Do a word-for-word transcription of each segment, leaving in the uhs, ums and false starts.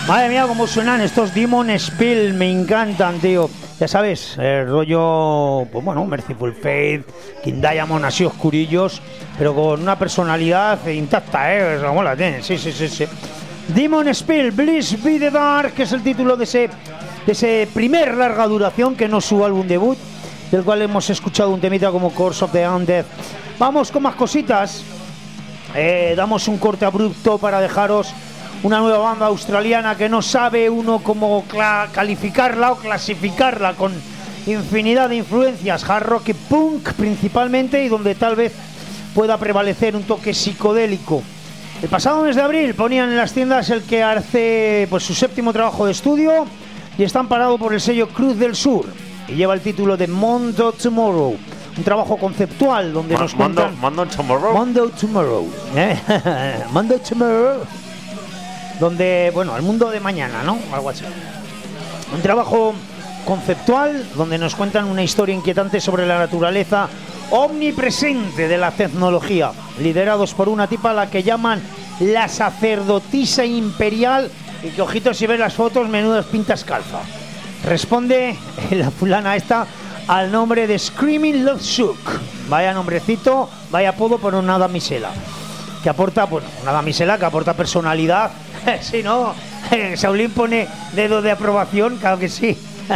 Madre mía, cómo suenan estos Demon Spill, me encantan, tío. Ya sabes, el rollo, pues bueno, Merciful Fate, King Diamond, así oscurillos, pero con una personalidad intacta, ¿eh? O sea, mola, tiene, sí, sí, sí, sí. Demon Spill, Bliss Be The Dark, que es el título de ese, de ese primer larga duración, que no es su álbum debut, del cual hemos escuchado un temita como Curse of the Undead. Vamos con más cositas. Eh, damos un corte abrupto para dejaros una nueva banda australiana que no sabe uno cómo cla- calificarla o clasificarla, con infinidad de influencias, hard rock y punk principalmente, y donde tal vez pueda prevalecer un toque psicodélico. El pasado mes de abril ponían en las tiendas el que hace pues su séptimo trabajo de estudio y está amparado por el sello Cruz del Sur y lleva el título de Mondo Tomorrow, un trabajo conceptual donde Ma- nos cuentan Mondo, Mondo Tomorrow. Mondo Tomorrow, ¿eh? Mondo Tomorrow, donde, bueno, el mundo de mañana, ¿no? Algo así. Un trabajo conceptual donde nos cuentan una historia inquietante sobre la naturaleza omnipresente de la tecnología, liderados por una tipa a la que llaman la sacerdotisa imperial, y que, ojito, si ves las fotos, menudas pintas calza. Responde la fulana esta al nombre de Screaming Love Shook. Vaya nombrecito, vaya apodo por una damisela que aporta, bueno, una damisela que aporta personalidad. Si no, Shaolin pone dedo de aprobación, claro que sí.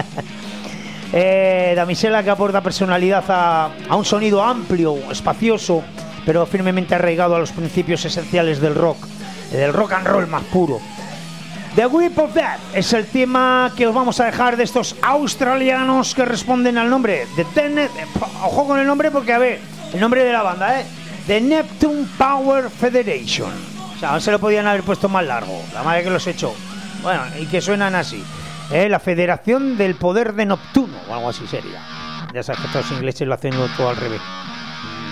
eh, damisela que aporta personalidad a, a un sonido amplio, espacioso, pero firmemente arraigado a los principios esenciales del rock, del rock and roll más puro. The Whip of Death es el tema que os vamos a dejar de estos australianos que responden al nombre de Tenet. Ojo con el nombre, porque, a ver, el nombre de la banda, ¿eh? The Neptune Power Federation. O sea, no se lo podían haber puesto más largo, la madre que los echó. Bueno, y que suenan así, ¿eh? La Federación del Poder de Neptuno, o algo así sería. Ya sabes que estos ingleses lo hacen todo al revés.